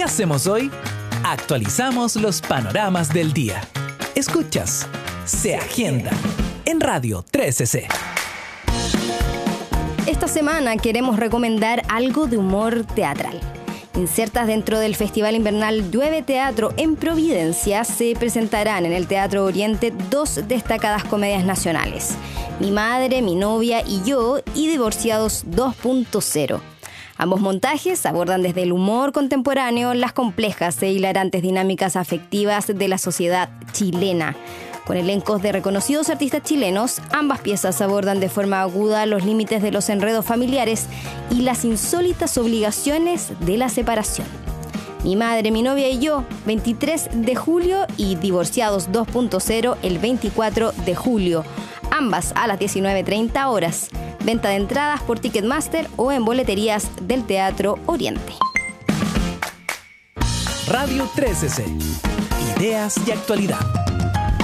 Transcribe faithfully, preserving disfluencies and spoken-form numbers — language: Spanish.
¿Qué hacemos hoy? Actualizamos los panoramas del día. Escuchas Se Agenda en Radio trece C. Esta semana queremos recomendar algo de humor teatral. Insertas dentro del Festival Invernal Llueve Teatro en Providencia, se presentarán en el Teatro Oriente dos destacadas comedias nacionales: Mi madre, mi novia y yo y Divorciados dos punto cero. Ambos montajes abordan desde el humor contemporáneo las complejas e hilarantes dinámicas afectivas de la sociedad chilena. Con elencos de reconocidos artistas chilenos, ambas piezas abordan de forma aguda los límites de los enredos familiares y las insólitas obligaciones de la separación. Mi madre, mi novia y yo, veintitrés de julio, y Divorciados dos punto cero el veinticuatro de julio, ambas a las diecinueve treinta horas. Venta de entradas por Ticketmaster o en boleterías del Teatro Oriente. Radio trece C. Ideas y actualidad.